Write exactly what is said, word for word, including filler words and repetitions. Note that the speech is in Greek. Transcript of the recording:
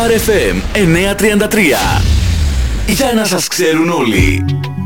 Star εφ εμ εννιακόσια τριάντα τρία. Για να σας ξέρουν όλοι.